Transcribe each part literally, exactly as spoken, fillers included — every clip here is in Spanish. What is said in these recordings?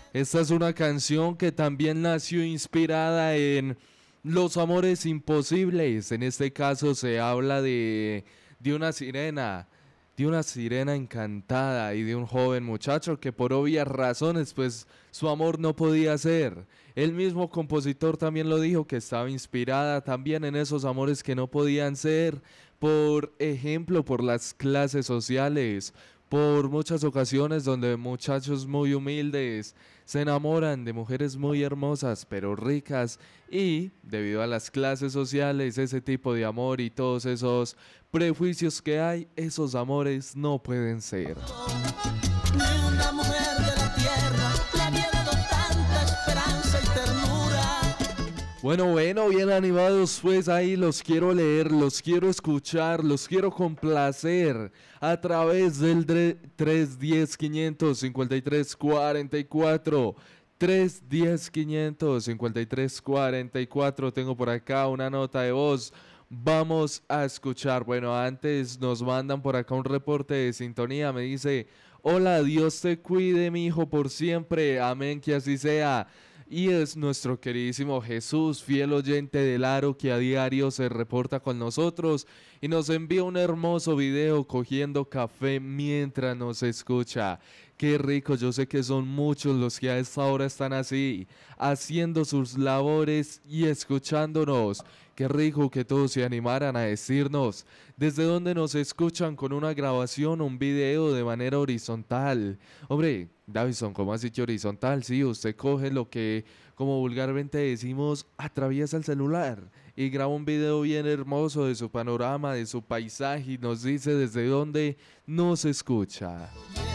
Esta es una canción que también nació inspirada en los amores imposibles. En este caso se habla de, de una sirena, de una sirena encantada y de un joven muchacho que por obvias razones pues su amor no podía ser. El mismo compositor también lo dijo, que estaba inspirada también en esos amores que no podían ser, por ejemplo por las clases sociales, por muchas ocasiones donde muchachos muy humildes se enamoran de mujeres muy hermosas pero ricas, y debido a las clases sociales, ese tipo de amor y todos esos prejuicios que hay, esos amores no pueden ser. Ni una mujer de la tierra le había dado tanta esperanza y ternura. Bueno, bueno, bien animados, pues ahí los quiero leer, los quiero escuchar, los quiero complacer a través del tres diez, quinientos cincuenta y tres, cuarenta y cuatro. tres diez, quinientos cincuenta y tres, cuarenta y cuatro. Tengo por acá una nota de voz. Vamos a escuchar. Bueno, antes nos mandan por acá un reporte de sintonía. Me dice: hola, Dios te cuide, mi hijo, por siempre. Amén, que así sea. Y es nuestro queridísimo Jesús, fiel oyente del Aro, que a diario se reporta con nosotros y nos envía un hermoso video cogiendo café mientras nos escucha. Qué rico, yo sé que son muchos los que a esta hora están así, haciendo sus labores y escuchándonos. Qué rico que todos se animaran a decirnos desde dónde nos escuchan con una grabación o un video de manera horizontal. Hombre, Davison, ¿cómo así que horizontal? Sí, usted coge lo que, como vulgarmente decimos, atraviesa el celular y graba un video bien hermoso de su panorama, de su paisaje, y nos dice desde dónde nos escucha.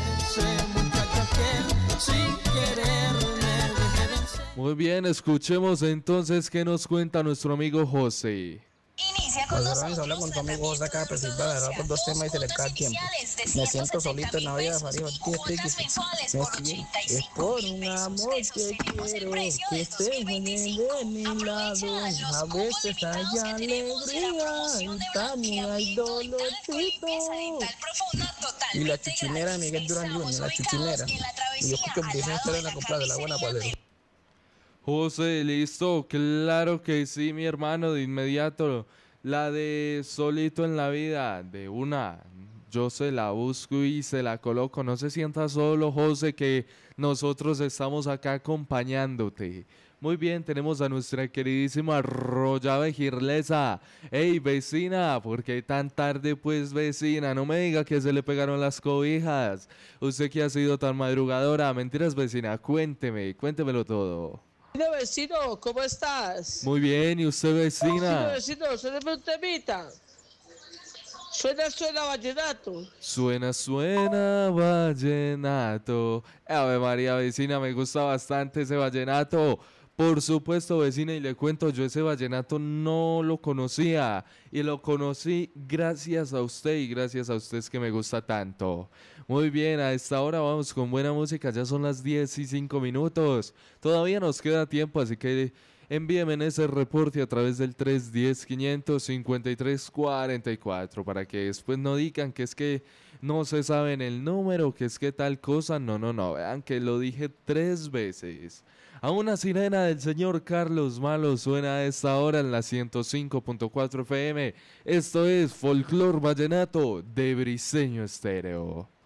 Muy bien, escuchemos entonces qué nos cuenta nuestro amigo José. Inicia con nosotros. Habla con tu amigo José acá, pues va a dar por dos temas y se le cae el tiempo. Me siento solito en la vida, Farid Ortiz. Es por un amor que quiero que estés de mi lado. A veces hay alegría y también hay dolorcito. Y la chichinera de Miguel Durán Junior, la chichinera. Y yo creo que empieza a estar en la compra de la buena padre. José, listo, claro que sí, mi hermano, de inmediato. La de Solito en la Vida, de una, yo se la busco y se la coloco. No se sienta solo, José, que nosotros estamos acá acompañándote. Muy bien, tenemos a nuestra queridísima Arroyave Girlesa. Ey, vecina, ¿por qué tan tarde pues, vecina? No me diga que se le pegaron las cobijas. Usted que ha sido tan madrugadora. Mentiras, vecina, cuénteme, cuéntemelo todo. Vecino, ¿cómo estás? Muy bien, ¿y usted, vecina? Vecino, vecino, suena un temita. Suena, suena vallenato. Suena, suena vallenato. Ave María, vecina, me gusta bastante ese vallenato. Por supuesto, vecina, y le cuento, yo ese vallenato no lo conocía y lo conocí gracias a usted, y gracias a usted es que me gusta tanto. Muy bien, a esta hora vamos con buena música, ya son las diez y cinco minutos. Todavía nos queda tiempo, así que envíenme en ese reporte a través del tres diez, quinientos cincuenta y tres, cuarenta y cuatro para que después no digan que es que no se saben el número, que es que tal cosa. No, no, no, vean que lo dije tres veces. A una sirena del señor Carlos Malo suena a esta hora en la ciento cinco punto cuatro F M. Esto es Folclor Vallenato de Briseño Estéreo.